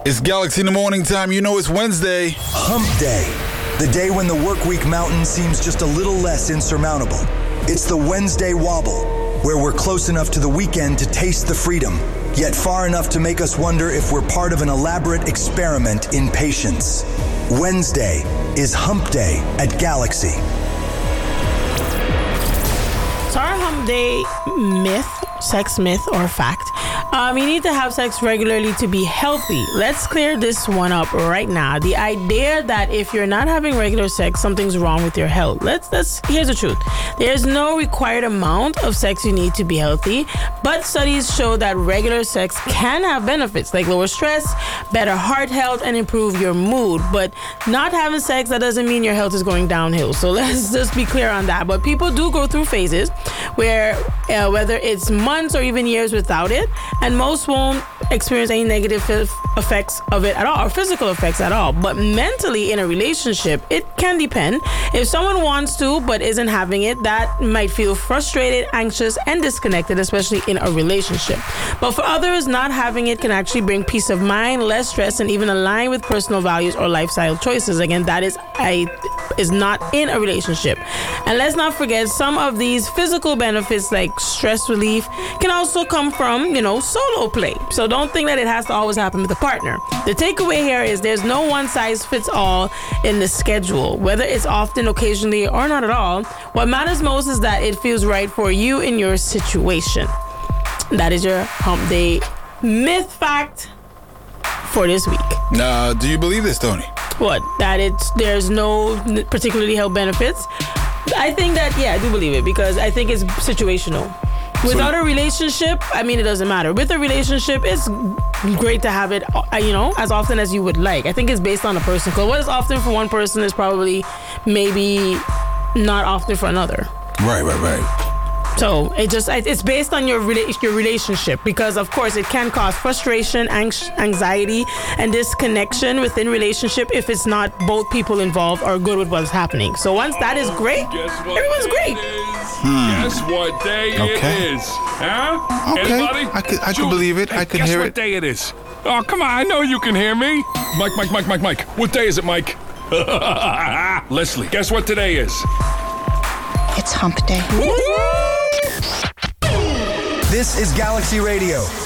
It's Galaxy in the morning time. You know it's Wednesday. Hump Day. The day when the work week mountain seems just a little less insurmountable. It's the Wednesday wobble, where we're close enough to the weekend to taste the freedom, yet far enough to make us wonder if we're part of an elaborate experiment in patience. Wednesday is Hump Day at Galaxy. So our Hump Day myth, sex myth or fact, you need to have sex regularly to be healthy. Let's clear this one up right now. The idea that if you're not having regular sex, something's wrong with your health. Here's the truth. There's no required amount of sex you need to be healthy, but studies show that regular sex can have benefits like lower stress, better heart health, and improve your mood. But not having sex, that doesn't mean your health is going downhill. So let's just be clear on that. But people do go through phases where whether it's months or even years without it, and most won't experience any negative effects of it at all, or physical effects at all. But mentally in a relationship, it can depend. If someone wants to but isn't having it, that might feel frustrated, anxious, and disconnected, especially in a relationship. But for others, not having it can actually bring peace of mind, less stress, and even align with personal values or lifestyle choices. Again, that is not in a relationship. And let's not forget, some of these physical benefits like stress relief can also come from, solo play. So don't think that it has to always happen with a partner. The takeaway here is there's no one size fits all in the schedule, whether it's often, occasionally, or not at all. What matters most is that it feels right for you in your situation. That is your Hump Day myth fact for this week. Now, do you believe this, Tony? What? That there's no particularly health benefits? I think that, I do believe it, because I think it's situational. Without a relationship, it doesn't matter. With a relationship, it's great to have it, as often as you would like. I think it's based on the person. Because what is often for one person is probably maybe not often for another. Right. So it's based on your relationship, because of course it can cause frustration, anxiety, and disconnection within relationship if it's not both people involved are good with what's happening. So once that is great, everyone's great. Guess what day it is? Huh? Okay. Anybody? I can believe it. I can hear it. Guess what day it is? Oh, come on. I know you can hear me. Mike. What day is it, Mike? Leslie, guess what today is? It's Hump Day. This is Galaxy Radio.